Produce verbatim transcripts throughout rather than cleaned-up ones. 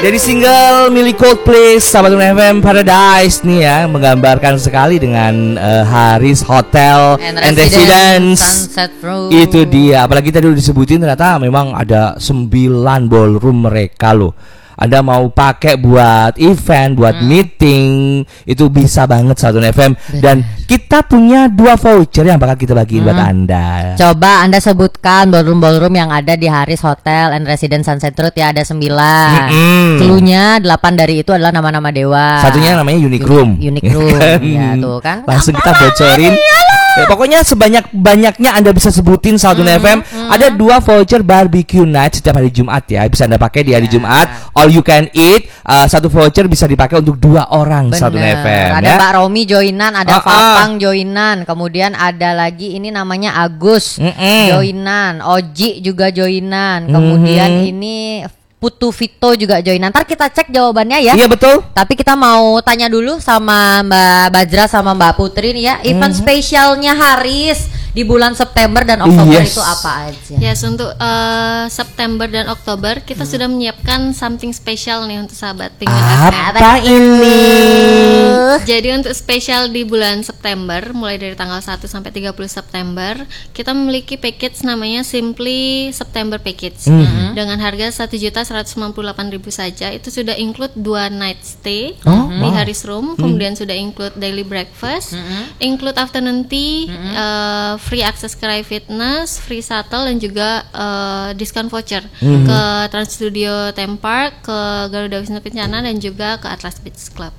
Dari single milik Coldplay, Sahabat F M Paradise nih ya, menggambarkan sekali dengan uh, Haris Hotel and, and Residence. Sunset Room. Itu dia, apalagi tadi udah disebutin ternyata memang ada sembilan ballroom mereka loh. Anda mau pakai buat event, buat hmm. meeting, itu bisa banget Satu F M. Bener. Dan kita punya dua voucher yang bakal kita bagiin hmm. buat Anda. Coba Anda sebutkan ballroom-ballroom yang ada di Haris Hotel and Residence Sunset Road ya, ada sembilan. Hmm. Cluenya delapan dari itu adalah nama-nama dewa. Satunya namanya Unique Room. Unique Room. Ya tuh kan. Langsung kita bocorin. Ya, pokoknya sebanyak-banyaknya Anda bisa sebutin Satu mm, F M. Mm. Ada dua voucher barbecue night setiap hari Jumat ya. Bisa Anda pakai di hari yeah. Jumat. All you can eat. uh, Satu voucher bisa dipakai untuk dua orang. Satu F M. Ada ya? Mbak Romi joinan, ada uh, Fapang uh. joinan. Kemudian ada lagi ini namanya Agus mm-mm. joinan. Oji juga joinan. Kemudian mm-hmm. ini Putu Vito juga join. Ntar kita cek jawabannya ya. Iya betul. Tapi kita mau tanya dulu sama Mbak Bajra sama Mbak Putri nih ya. Event hmm. spesialnya Haris di bulan September dan Oktober yes. itu apa aja? Yes, untuk uh, September dan Oktober kita hmm. sudah menyiapkan something spesial nih untuk sahabat Penguin F M. Apa ini? Jadi untuk spesial di bulan September, mulai dari tanggal satu sampai tiga puluh September, kita memiliki package namanya Simply September Package hmm. dengan harga satu juta seratus sembilan puluh delapan ribu saja. Itu sudah include dua night stay oh, di wow. Haris Room, kemudian hmm. sudah include daily breakfast, hmm. include afternoon tea, hmm. uh, free access ke Rai Fitness, free shuttle dan juga uh, diskon voucher hmm. ke Trans Studio Theme Park, ke Garuda Wisnu Kencana dan juga ke Atlas Beach Club.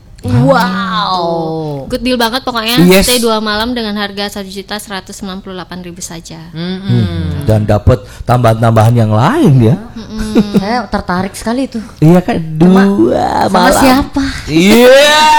Wow, good deal banget pokoknya. Yes. Stay dua malam dengan harga satu juta seratus sembilan puluh delapan ribu saja. Mm-hmm. Hmm. Dan dapat tambahan-tambahan yang lain ya. Mm-hmm. Saya tertarik sekali tuh. Iya kan, dua sama, malam. Sama siapa? Iya.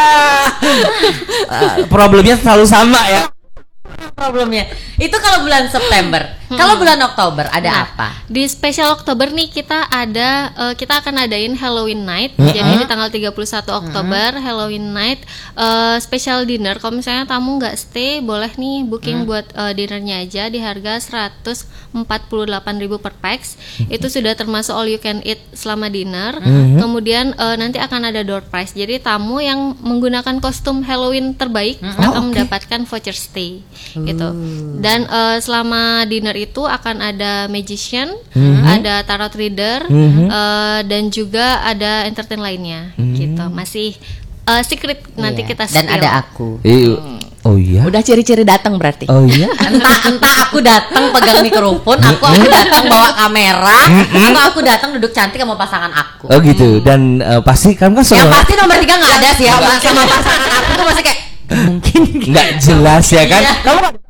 uh, problemnya selalu sama ya. Problemnya itu kalau bulan September. Hmm. Kalau bulan Oktober ada nah, apa? Di spesial Oktober nih kita ada uh, kita akan adain Halloween night. Mm-hmm. Jadi di tanggal tiga puluh satu Oktober mm-hmm. Halloween night uh, special dinner. Kalau misalnya tamu nggak stay, boleh nih booking mm. buat uh, dinnernya aja di harga seratus empat puluh delapan ribu per pax. Mm-hmm. Itu sudah termasuk all you can eat selama dinner. Mm-hmm. Kemudian uh, nanti akan ada door prize. Jadi tamu yang menggunakan kostum Halloween terbaik mm-hmm. akan oh, okay. mendapatkan voucher stay. Mm. Gitu. Dan uh, selama dinner itu akan ada magician, mm-hmm. ada tarot reader, mm-hmm. uh, dan juga ada entertain lainnya, mm-hmm. gitu. Masih uh, secret nanti yeah. kita spill. Dan ada aku. Hmm. Oh iya. Udah ciri-ciri datang berarti. Oh iya. entah entah aku datang pegang mikrofon, aku aku datang bawa kamera, atau aku datang duduk cantik sama pasangan aku. Oh gitu. Dan uh, pasti kamu kan yang pasti nomor tiga nggak ada sih ya sama pasangan aku tuh masih kayak mungkin nggak jelas ya kan. Kamu